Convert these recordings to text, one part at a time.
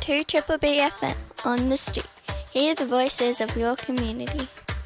to Triple B FM on the street. Hear the voices of your community.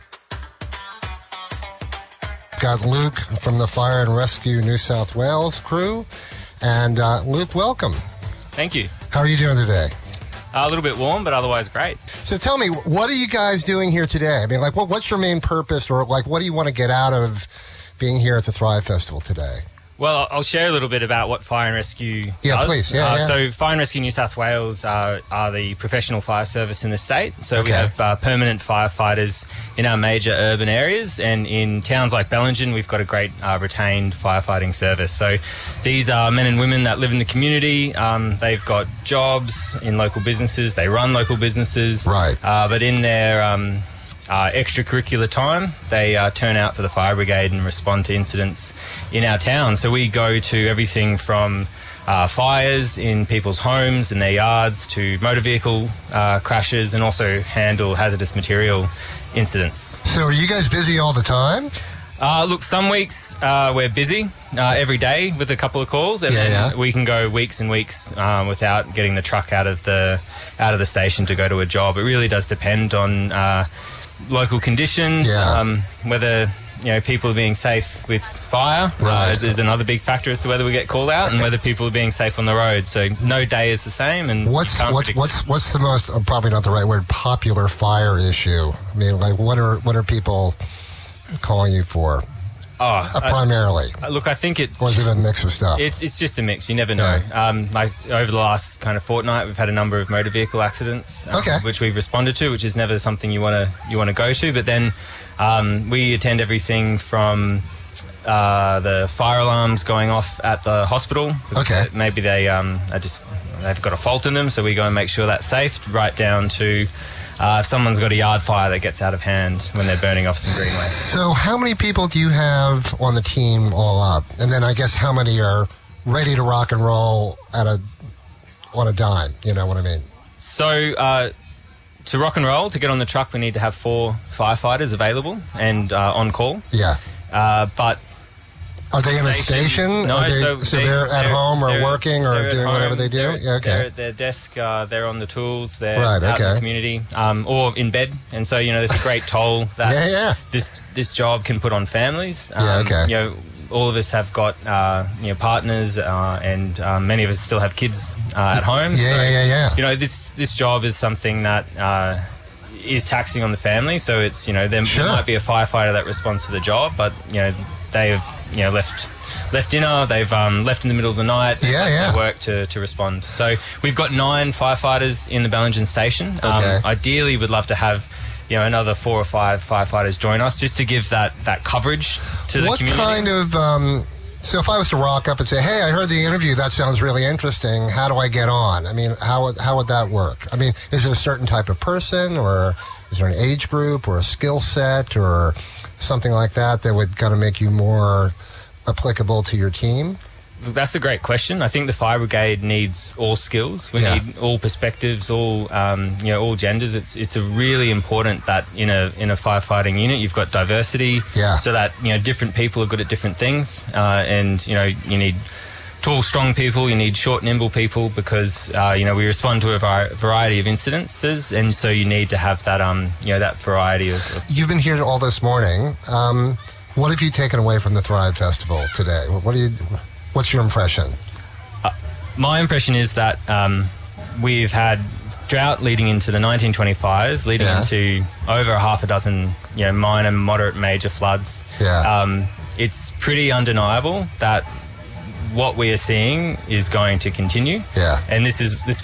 Got Luke from the Fire and Rescue New South Wales crew. And Luke, welcome. Thank you. How are you doing today? A little bit warm, but otherwise great. So tell me, what are you guys doing here today? I mean, like, what's your main purpose, or like, what do you want to get out of being here at the Thrive Festival today? Well, I'll share a little bit about what Fire and Rescue does. Yeah, please. Yeah. So Fire and Rescue New South Wales are the professional fire service in the state. So we have permanent firefighters in our major urban areas, and in towns like Bellingen, we've got a great retained firefighting service. So these are men and women that live in the community. They've got jobs in local businesses. They run local businesses. Right. But in their extracurricular time, they turn out for the fire brigade and respond to incidents in our town. So we go to everything from fires in people's homes and their yards to motor vehicle crashes, and also handle hazardous material incidents. So are you guys busy all the time? Look, some weeks we're busy every day with a couple of calls, and then we can go weeks and weeks without getting the truck out of the station to go to a job. It really does depend on local conditions, whether people are being safe with fire is another big factor as to whether we get called out, and whether people are being safe on the road. So no day is the same. And what's the most, probably not the right word, popular fire issue? I mean, like, what are people calling you for? Primarily. Look, I think or is it a mix of stuff? It's just a mix. You never know. Like over the last kind of fortnight, we've had a number of motor vehicle accidents, which we've responded to, which is never something you want to go to. But then we attend everything from the fire alarms going off at the hospital. Maybe they've got a fault in them, so we go and make sure that's safe. Right down to if someone's got a yard fire that gets out of hand when they're burning off some greenway. So how many people do you have on the team all up? And then I guess how many are ready to rock and roll on a dime? You know what I mean? So to rock and roll, to get on the truck, we need to have 4 firefighters available and on call. Yeah. But are they in a station? No, so they're at home or working or doing whatever they do? They're at their desk, they're on the tools, they're out in the community, or in bed. And so, there's a great toll that this job can put on families. All of us have got partners, and many of us still have kids at home. This job is something that is taxing on the family. So it's there might be a firefighter that responds to the job, but they've left dinner, they've left in the middle of the night, their work to respond. So we've got 9 firefighters in the Bellingen station. Ideally, we'd love to have another 4 or 5 firefighters join us, just to give that coverage to the community. What kind of so if I was to rock up and say, hey, I heard the interview, that sounds really interesting, how do I get on? I mean, how would that work? I mean, is it a certain type of person, or is there an age group or a skill set or something like that would kind of make you more applicable to your team? That's a great question. I think the fire brigade needs all skills. We need all perspectives, all genders. It's a really important that in a firefighting unit you've got diversity, so that different people are good at different things, and you need tall, strong people. You need short, nimble people, because we respond to a variety of incidences, and so you need to have that that variety of. You've been here all this morning. What have you taken away from the Thrive Festival today? What's your impression? My impression is that we've had drought leading into the 1925s, leading into over half a dozen minor, moderate, major floods. It's pretty undeniable that what we are seeing is going to continue. And this